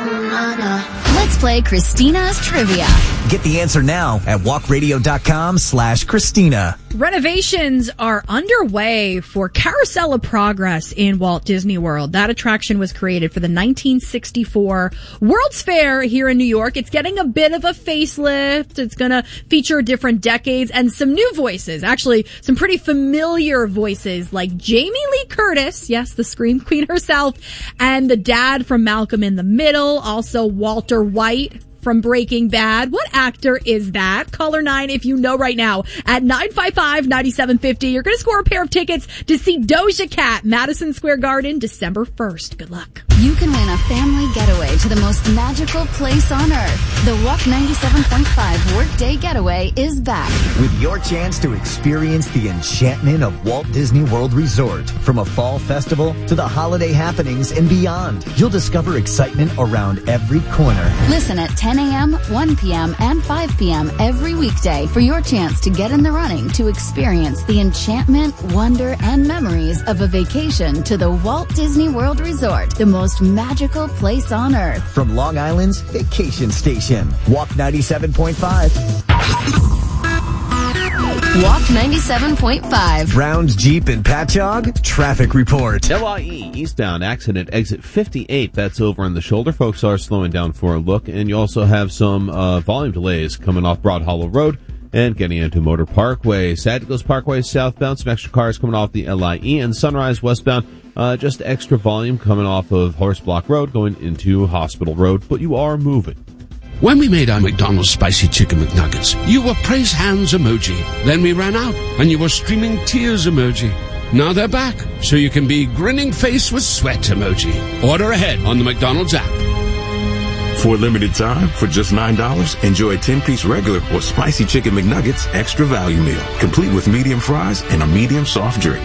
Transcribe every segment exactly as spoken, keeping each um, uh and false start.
Let's play Christina's Trivia. Get the answer now at walkradio.com slash Christina. Renovations are underway for Carousel of Progress in Walt Disney World. That attraction was created for the nineteen sixty-four World's Fair here in New York. It's getting a bit of a facelift. It's going to feature different decades and some new voices. Actually, some pretty familiar voices like Jamie Lee Curtis, yes, the Scream Queen herself, and the dad from Malcolm in the Middle, also Walter White from Breaking Bad. What actor is that? Caller nine if you know right now at nine five five, nine seven five zero. You're going to score a pair of tickets to see Doja Cat, Madison Square Garden, December first. Good luck. You can win a family getaway to the most magical place on earth. The Walk ninety-seven point five Workday Getaway is back. With your chance to experience the enchantment of Walt Disney World Resort. From a fall festival to the holiday happenings and beyond. You'll discover excitement around every corner. Listen at ten a.m., one p.m., and five p.m. every weekday for your chance to get in the running to experience the enchantment, wonder, and memories of a vacation to the Walt Disney World Resort, the most magical place on earth. From Long Island's vacation station, Walk ninety-seven point five. Walk ninety-seven point five. Brown's Jeep and Patchogue traffic report. L I E eastbound accident exit fifty-eight. That's over on the shoulder. Folks are slowing down for a look. And you also have some uh, volume delays coming off Broad Hollow Road and getting into Motor Parkway. Sagicos Parkway southbound. Some extra cars coming off the L I E. And Sunrise westbound. Uh, just extra volume coming off of Horse Block Road going into Hospital Road. But you are moving. When we made our McDonald's Spicy Chicken McNuggets, you were praise hands emoji. Then we ran out, and you were streaming tears emoji. Now they're back, so you can be grinning face with sweat emoji. Order ahead on the McDonald's app. For a limited time, for just nine dollars, enjoy a ten-piece regular or Spicy Chicken McNuggets extra value meal, complete with medium fries and a medium soft drink.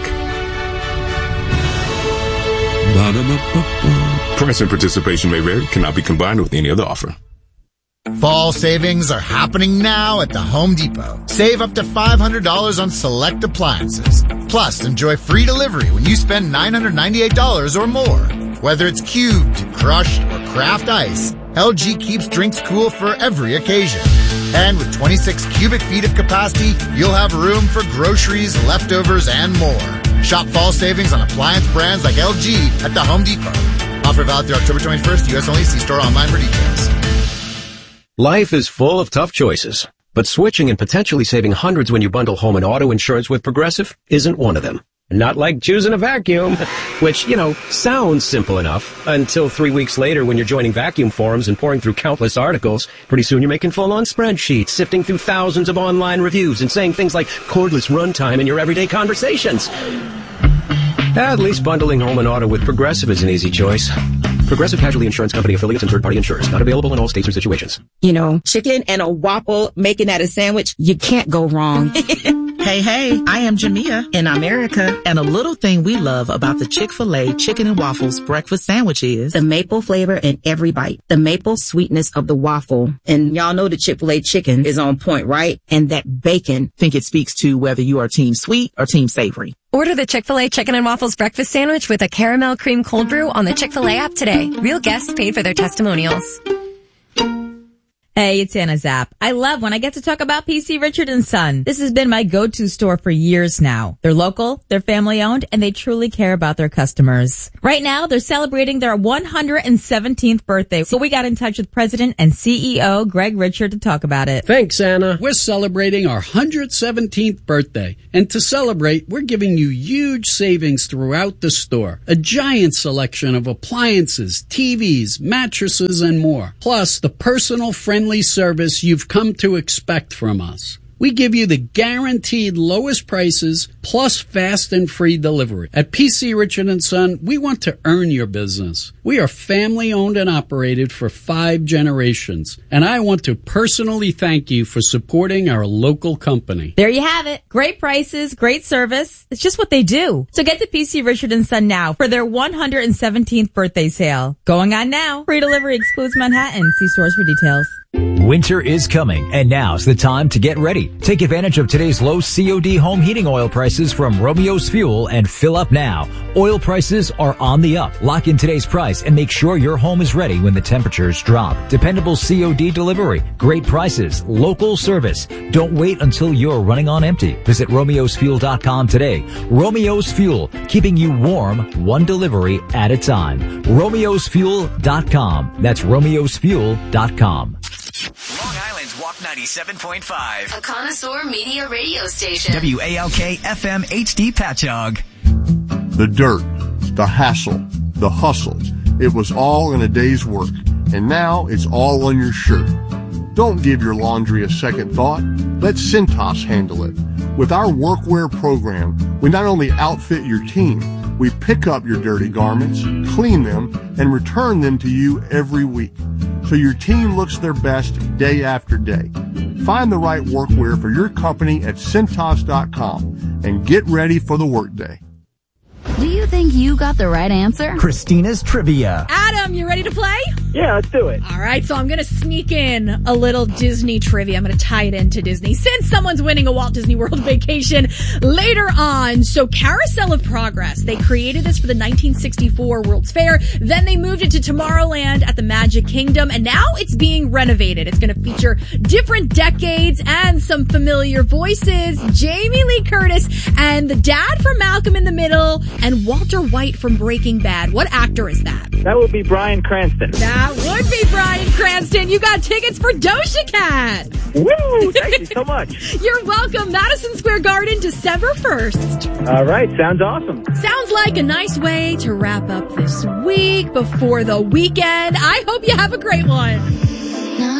Price and participation may vary, cannot be combined with any other offer. Fall savings are happening now at the Home Depot. Save up to five hundred dollars on select appliances. Plus, enjoy free delivery when you spend nine hundred ninety-eight dollars or more. Whether it's cubed, crushed, or craft ice, L G keeps drinks cool for every occasion. And with twenty-six cubic feet of capacity, you'll have room for groceries, leftovers, and more. Shop fall savings on appliance brands like L G at the Home Depot. Offer valid through October twenty-first, U S only. See store online for details. Life is full of tough choices, but switching and potentially saving hundreds when you bundle home and auto insurance with Progressive isn't one of them. Not like choosing a vacuum, which, you know, sounds simple enough until three weeks later when you're joining vacuum forums and pouring through countless articles. Pretty soon you're making full-on spreadsheets, sifting through thousands of online reviews and saying things like cordless runtime in your everyday conversations. At least bundling home and auto with Progressive is an easy choice. Progressive Casualty Insurance Company affiliates and third-party insurers. Not available in all states or situations. You know, chicken and a waffle, making that a sandwich, you can't go wrong. Hey, hey, I am Jamia in America, and a little thing we love about the Chick-fil-A Chicken and Waffles breakfast sandwich is the maple flavor in every bite, the maple sweetness of the waffle. And y'all know the Chick-fil-A chicken is on point, right? And that bacon. Think it speaks to whether you are team sweet or team savory. Order the Chick-fil-A Chicken and Waffles breakfast sandwich with a caramel cream cold brew on the Chick-fil-A app today. Real guests paid for their testimonials. Hey, it's Anna Zapp. I love when I get to talk about P C Richard and Son. This has been my go-to store for years now. They're local, they're family-owned, and they truly care about their customers. Right now, they're celebrating their one hundred seventeenth birthday, so we got in touch with President and C E O Greg Richard to talk about it. Thanks, Anna. We're celebrating our one hundred seventeenth birthday, and to celebrate, we're giving you huge savings throughout the store. A giant selection of appliances, T Vs, mattresses, and more. Plus, the personal friendly service you've come to expect from us. We give you the guaranteed lowest prices plus fast and free delivery. At P C Richard and Son, we want to earn your business. We are family owned and operated for five generations, and I want to personally thank you for supporting our local company. There you have it. Great prices, great service. It's just what they do. So get to P C Richard and Son now for their one hundred seventeenth birthday sale. Going on now. Free delivery excludes Manhattan. See stores for details. Winter is coming, and now's the time to get ready. Take advantage of today's low C O D home heating oil prices from Romeo's Fuel and fill up now. Oil prices are on the up. Lock in today's price and make sure your home is ready when the temperatures drop. Dependable C O D delivery, great prices, local service. Don't wait until you're running on empty. Visit romeos fuel dot com today. Romeo's Fuel, keeping you warm one delivery at a time. romeos fuel dot com. That's romeos fuel dot com. Long Island's Walk ninety-seven point five. A connoisseur media radio station. W A L K F M H D Patchogue. The dirt, the hassle, the hustle. It was all in a day's work. And now it's all on your shirt. Don't give your laundry a second thought. Let Cintas handle it. With our workwear program, we not only outfit your team, we pick up your dirty garments, clean them, and return them to you every week. So your team looks their best day after day. Find the right workwear for your company at Cintas dot com and get ready for the workday. Do you think you got the right answer? Christina's Trivia. Adam, you ready to play? Yeah, let's do it. All right, so I'm going to sneak in a little Disney trivia. I'm going to tie it into Disney since someone's winning a Walt Disney World vacation later on. So Carousel of Progress, they created this for the nineteen sixty-four World's Fair. Then they moved it to Tomorrowland at the Magic Kingdom, and now it's being renovated. It's going to feature different decades and some familiar voices. Jamie Lee Curtis and the dad from Malcolm in the Middle and Walter White from Breaking Bad. What actor is that? That would be Bryan Cranston. That would be Bryan Cranston. You got tickets for Doja Cat. Woo! Thank you so much. You're welcome. Madison Square Garden, December first. All right. Sounds awesome. Sounds like a nice way to wrap up this week before the weekend. I hope you have a great one.